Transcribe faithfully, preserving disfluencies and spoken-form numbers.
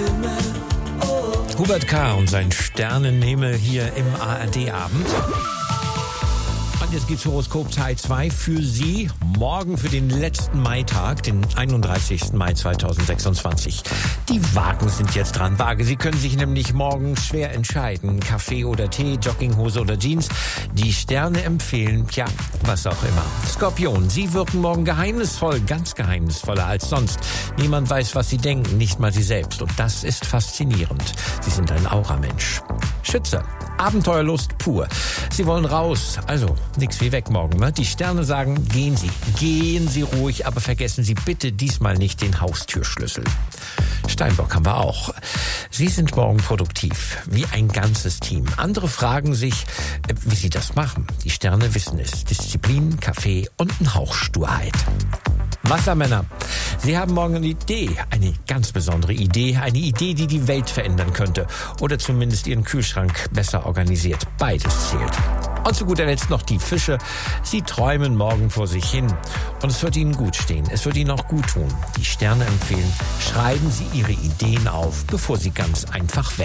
Hubert K. und sein Sternenhimmel hier im A R D-Abend. Und jetzt gibt's Horoskop Teil zwei für Sie. Morgen für den letzten Maitag, den einunddreißigsten Mai zweitausendsechsundzwanzig. Die Wagen sind jetzt dran. Waage, Sie können sich nämlich morgen schwer entscheiden. Kaffee oder Tee, Jogginghose oder Jeans. Die Sterne empfehlen, tja, was auch immer. Skorpion, Sie wirken morgen geheimnisvoll, ganz geheimnisvoller als sonst. Niemand weiß, was Sie denken, nicht mal Sie selbst. Und das ist faszinierend. Sie sind ein Auramensch. Schütze, Abenteuerlust pur. Sie wollen raus, also nix wie weg morgen. Ne? Die Sterne sagen, gehen Sie, gehen Sie ruhig, aber vergessen Sie bitte diesmal nicht den Haustürschlüssel. Steinbock haben wir auch. Sie sind morgen produktiv, wie ein ganzes Team. Andere fragen sich, wie Sie das machen. Die Sterne wissen es. Disziplin, Kaffee und ein Hauch Sturheit. Wassermänner, Sie haben morgen eine Idee, eine ganz besondere Idee, eine Idee, die die Welt verändern könnte oder zumindest Ihren Kühlschrank besser organisiert. Beides zählt. Und zu guter Letzt noch die Fische. Sie träumen morgen vor sich hin und es wird Ihnen gut stehen, es wird Ihnen auch gut tun. Die Sterne empfehlen, schreiben Sie Ihre Ideen auf, bevor sie ganz einfach weg